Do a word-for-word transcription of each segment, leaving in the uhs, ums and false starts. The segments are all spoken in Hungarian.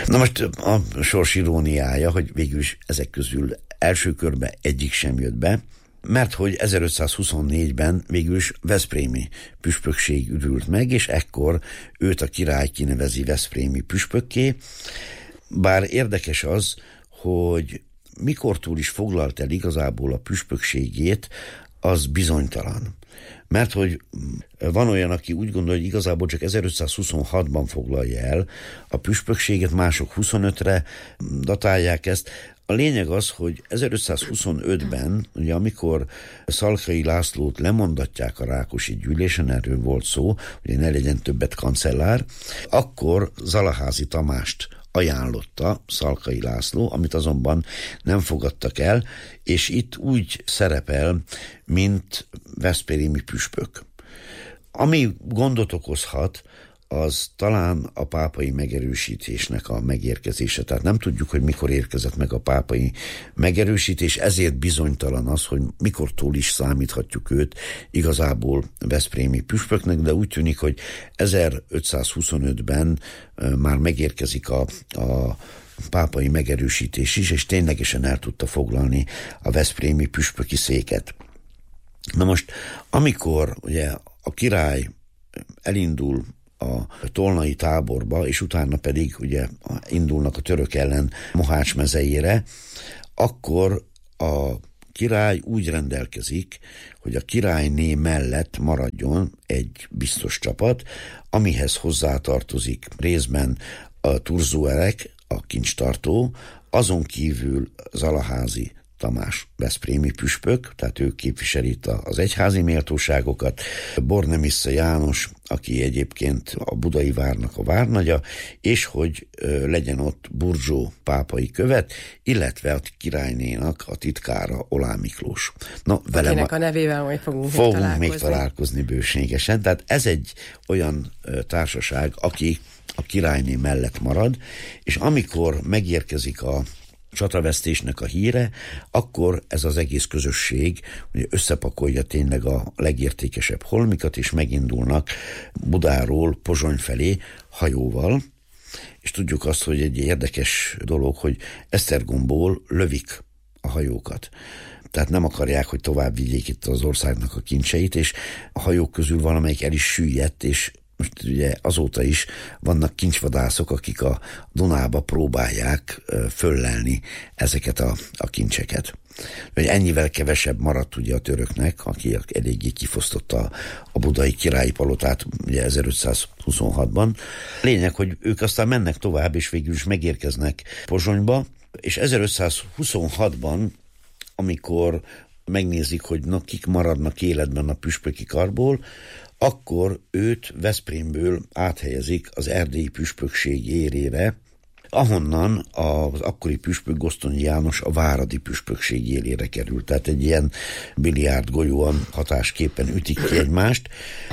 Na most a sors iróniája, hogy végül is ezek közül első körben egyik sem jött be, mert hogy ezerötszázhuszonnégyben végül is veszprémi püspökség üdült meg, és ekkor őt a király kinevezi veszprémi püspökké. Bár érdekes az, hogy mikortól is foglalt el igazából a püspökségét, az bizonytalan. Mert hogy van olyan, aki úgy gondolja, hogy igazából csak ezerötszázhuszonhatban foglalja el a püspökséget, mások huszonötre datálják ezt. A lényeg az, hogy ezerötszázhuszonötben, ugye amikor Szalkai Lászlót lemondatják a Rákosi gyűlésen, erről volt szó, hogy ne legyen többet kancellár, akkor Zalaházi Tamást ajánlotta Szalkai László, amit azonban nem fogadtak el, és itt úgy szerepel, mint veszprémi püspök. Ami gondot okozhat, az talán a pápai megerősítésnek a megérkezése. Tehát nem tudjuk, hogy mikor érkezett meg a pápai megerősítés, ezért bizonytalan az, hogy mikortól is számíthatjuk őt igazából veszprémi püspöknek, de úgy tűnik, hogy ezerötszázhuszonötben már megérkezik a, a pápai megerősítés is, és ténylegesen el tudta foglalni a veszprémi püspöki széket. Na most, amikor ugye a király elindul a tolnai táborba, és utána pedig ugye indulnak a török ellen Mohács mezejére, akkor a király úgy rendelkezik, hogy a királyné mellett maradjon egy biztos csapat, amihez hozzátartozik részben a Turzóerek, a kincstartó, azon kívül Zalaházi Tamás veszprémi püspök, tehát ő képviseli itt az egyházi méltóságokat, Bornemissza János, aki egyébként a budai várnak a várnagya, és hogy legyen ott Burzsó pápai követ, illetve a királynénak a titkára, Olá Miklós. Na, velem a, a nevével majd fogunk, fogunk még találkozni. még találkozni bőségesen, tehát ez egy olyan társaság, aki a királyné mellett marad, és amikor megérkezik a csatavesztésnek a híre, akkor ez az egész közösség ugye összepakolja tényleg a legértékesebb holmikat, és megindulnak Budáról Pozsony felé hajóval, és tudjuk azt, hogy egy érdekes dolog, hogy Esztergomból lövik a hajókat. Tehát nem akarják, hogy tovább vigyék itt az országnak a kincseit, és a hajók közül valamelyik el is süllyedt, és most ugye azóta is vannak kincsvadászok, akik a Dunába próbálják föllelni ezeket a, a kincseket. Ennyivel kevesebb maradt ugye a töröknek, aki eléggé kifosztotta a budai királyi palotát ugye ezerötszázhuszonhatban. Lényeg, hogy ők aztán mennek tovább, és végül is megérkeznek Pozsonyba, és ezerötszázhuszonhatban, amikor megnézik, hogy na, kik maradnak életben a püspöki karból, akkor őt Veszprémből áthelyezik az erdélyi püspökség érére, ahonnan az akkori püspök Gosztonyi János a váradi püspökség élére került. Tehát egy ilyen biliárd golyóan hatásképpen ütik ki egymást.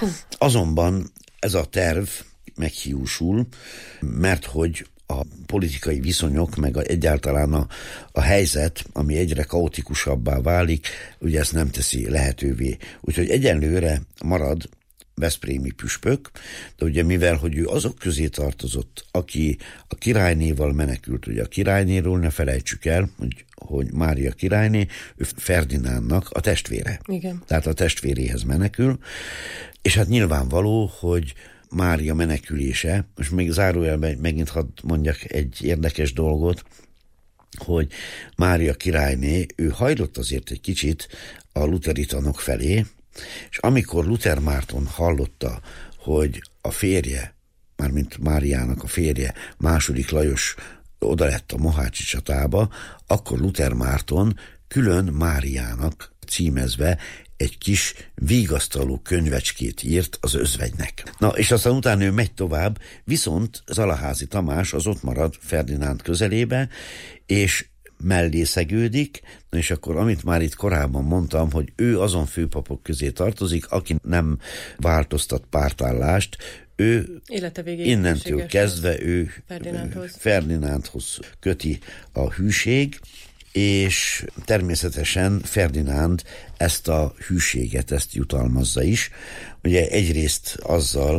Azonban ez a terv meghiúsul, mert hogy a politikai viszonyok, meg a, egyáltalán a, a helyzet, ami egyre kaotikusabbá válik, ugye ezt nem teszi lehetővé. Úgyhogy egyenlőre marad veszprémi püspök, de ugye mivel, hogy ő azok közé tartozott, aki a királynéval menekült, ugye a királynéről ne felejtsük el, hogy, hogy Mária királyné, ő Ferdinándnak a testvére. Igen. Tehát a testvéréhez menekül, és hát nyilvánvaló, hogy Mária menekülése, most még zárójelben megint hadd mondjak egy érdekes dolgot, hogy Mária királyné, ő hajlott azért egy kicsit a lutheri tanok felé, és amikor Luther Márton hallotta, hogy a férje, mármint Máriának a férje, második Lajos oda lett a mohácsi csatába, akkor Luther Márton külön Máriának címezve egy kis vigasztaló könyvecskét írt az özvegynek. Na, és aztán utána ő megy tovább, viszont Zalaházi Tamás az ott marad Ferdinánd közelébe, és mellé szegődik, na és akkor amit már itt korábban mondtam, hogy ő azon főpapok közé tartozik, aki nem változtat pártállást, ő innentől kezdve ő Ferdinándhoz. Ferdinándhoz köti a hűség, és természetesen Ferdinánd ezt a hűséget, ezt jutalmazza is. Ugye egyrészt azzal,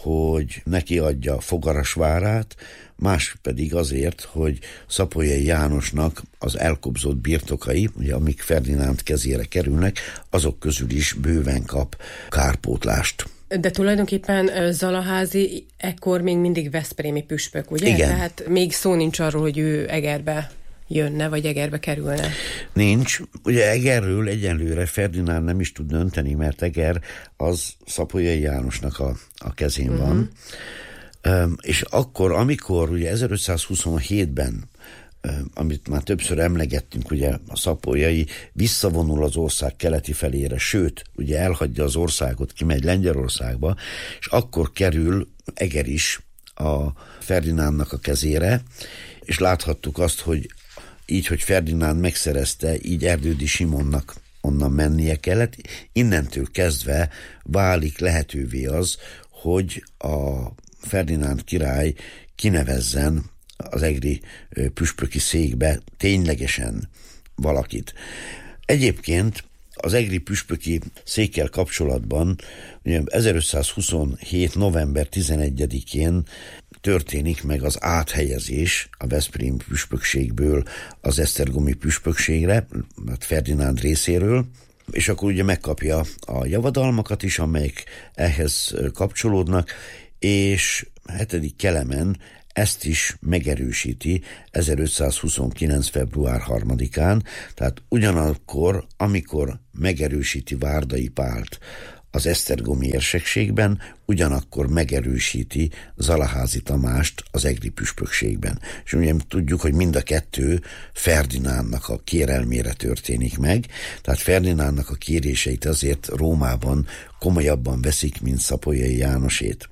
hogy neki adja Fogarasvárát, más pedig azért, hogy Szapolyai Jánosnak az elkobzott birtokai, ugye, amik Ferdinánd kezére kerülnek, azok közül is bőven kap kárpótlást. De tulajdonképpen Zalaházi ekkor még mindig veszprémi püspök, ugye? Igen. Tehát még szó nincs arról, hogy ő Egerbe jönne, vagy Egerbe kerülne. Nincs. Ugye Egerről egyenlőre Ferdinánd nem is tud dönteni, mert Eger az Szapolyai Jánosnak a, a kezén uh-huh. van. Um, és akkor, amikor ugye ezerötszázhuszonhétben, um, amit már többször emlegettünk, ugye a szapolyai visszavonul az ország keleti felére, sőt, ugye elhagyja az országot, kimegy Lengyelországba, és akkor kerül Eger is a Ferdinándnak a kezére, és láthattuk azt, hogy így, hogy Ferdinánd megszerezte, így Erdődy Simonnak onnan mennie kellett. Innentől kezdve válik lehetővé az, hogy a Ferdinánd király kinevezzen az egri püspöki székbe ténylegesen valakit. Egyébként az egri püspöki székkel kapcsolatban ugye ezerötszázhuszonhét. november tizenegyedikén történik meg az áthelyezés a veszprémi püspökségből az esztergomi püspökségre, Ferdinánd részéről, és akkor ugye megkapja a javadalmakat is, amelyek ehhez kapcsolódnak, és hetedik Kelemen ezt is megerősíti ezerötszázhuszonkilenc. február harmadikán, tehát ugyanakkor, amikor megerősíti Várdai Pált az esztergomi érsekségben, ugyanakkor megerősíti Zalaházi Tamást az egri püspökségben. És ugye tudjuk, hogy mind a kettő Ferdinándnak a kérelmére történik meg, tehát Ferdinándnak a kéréseit azért Rómában komolyabban veszik, mint Szapolyai Jánosét.